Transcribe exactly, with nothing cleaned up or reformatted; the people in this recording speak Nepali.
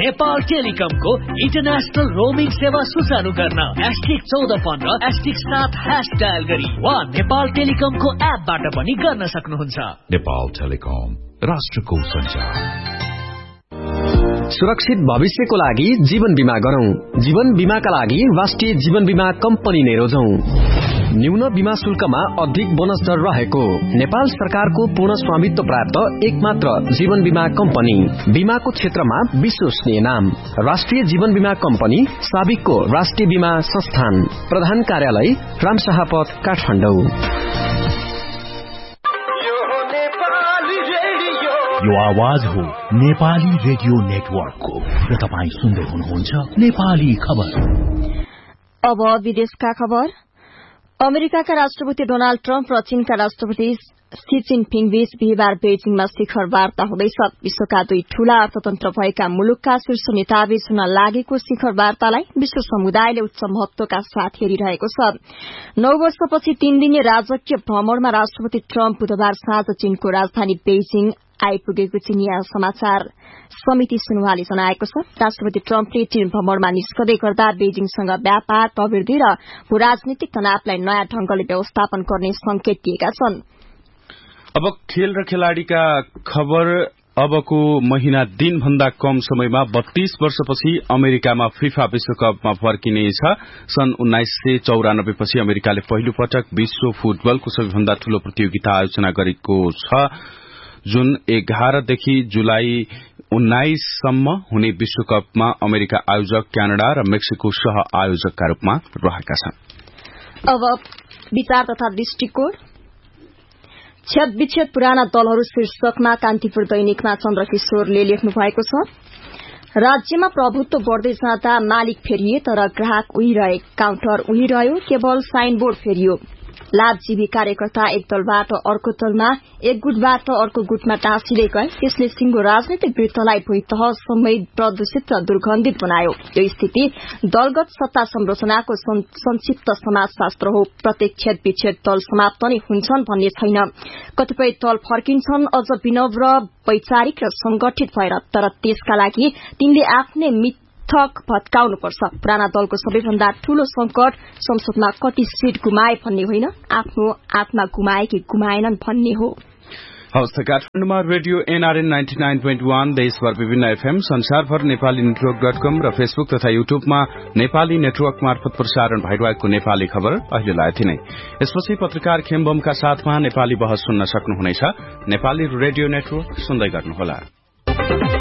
नेपाल टेलिकमको इन्टरनेशनल रोमिङ सेवा सुचारू गर्न एस्टिक चौध पन्ध्र एस्टिक सात ह्यास डायल गरी वा नेपाल टेलिकमको एपबाट पनि गर्न सक्नुहुन्छ। नेपाल टेलिकम, राष्ट्रको सञ्चार। सुरक्षित भविष्यको लागि जीवन बीमा गरौं। जीवन बीमाका लागि राष्ट्रिय जीवन बीमा कम्पनी नै रोजौं। न्यून बीमा शुल्कमा अधिक बोनस दर रहेको नेपाल सरकारको पूर्ण स्वामित्व प्राप्त एकमात्र जीवन बीमा कम्पनी। बीमाको क्षेत्रमा विश्वसनीय नाम राष्ट्रिय जीवन बीमा कम्पनी, साबिकको राष्ट्रिय बीमा संस्थान। प्रधान कार्यालय रामशाहपथ, काठमाडौँ। यो आवाज हो नेपाली रेडियो नेटवर्कको र तपाईँ सुन्दै हुनुहुन्छ नेपाली खबर। अब विदेशका खबर। अमेरिकाका राष्ट्रपति डोनाल्ड ट्रम्प र चीनका राष्ट्रपति सी जिनपिङ बीच बिहिबार बेजिङमा शिखर वार्ता हुँदैछ। विश्वका दुई ठूला अर्थतन्त्र भएका मुलुकका शीर्ष नेताबीच हुन लागेको शिखर वार्तालाई विश्व समुदायले उच्च महत्वका साथ हेरिरहेको छ। नौ वर्षपछि तीन दिने राजकीय भ्रमणमा राष्ट्रपति ट्रम्प बुधबार साँझ चीनको राजधानी बेजिङ आइपुगेको चिनिया समाचार समिति सिन्हुवाले जनाएको छ। राष्ट्रपति ट्रम्पले चीन भ्रमणमा निस्कदै गर्दा बेजिङसँग व्यापार, प्रवृद्धि र भूराजनीतिक तनावलाई नयाँ ढंगले व्यवस्थापन गर्ने संकेत दिएका छन्। अब खेल र खेलाड़ीका खबर। अबको महिना दिनभन्दा कम समयमा बत्तीस वर्षपछि अमेरिकामा फिफा विश्वकपमा फर्किनेछ। सन् उन्नाइस सय चौरानब्बे पछि अमेरिकाले पहिलो पटक विश्व फुटबलको सबैभन्दा ठूलो प्रतियोगिता आयोजना गरेको छ, जुन एघारदेखि जुलाई उन्नाइससम्म हुने विश्वकपमा अमेरिका आयोजक, क्यानाडा र मेक्सिको सह आयोजकका रूपमा रहेका छन्। अब विचार तथा दृष्टिकोण। छेद विच्छेद पुराना दलहरू शीर्षकमा कान्तिपुर दैनिकमा चन्द्रकिशोरले लेख्नु भएको छ। राज्यमा प्रभुत्व बढ़दै जाँदा मालिक फेरिए तर ग्राहक उही रहे, काउन्टर उही रह्यो, केवल साइनबोर्ड फेरियो। लाभजीवी कार्यकर्ता एक दलबाट अर्को दलमा, एक गुटबाट अर्को गुटमा टाँसिँदै गए। त्यसले सिंगो राजनैतिक वृत्तलाई भुइँतह समेत प्रदूषित र दुर्गन्धित बनायो। यो स्थिति दलगत सत्ता संरचनाको संक्षिप्त समाजशास्त्र हो। प्रत्येक छेद विच्छेद दल समाप्त नै हुन्छन् भन्ने छैन। कतिपय दल फर्किन्छन् अझ विनम्र, वैचारिक र संगठित भएर। तर त्यसका लागि तिनले आफ्नै थक भत्काउनुपर्छ। पुराना दलको सबैभन्दा ठूलो संकट संसदमा कति सीट गुमाए भन्ने होइन, आफ्नो आत्मा गुमाए कि गुमाएनन् भन्ने हो। हवस् त काठमाडौँमा radio NRN ninety nine point one, देशभर विभिन्न एफएम, संसारभर नेपाली नेटवर्क डट कम र फेसबुक तथा युट्युबमा नेपाली नेटवर्क मार्फत प्रसारण भइरहेको नेपाली खबर अहिलेलाई यति नै। यसपछि पत्रकार खेमबमका साथमा नेपाली बहस सुन्न सक्नुहुनेछ। नेपाली रेडियो नेटवर्क सुन्दै गर्नुहोला।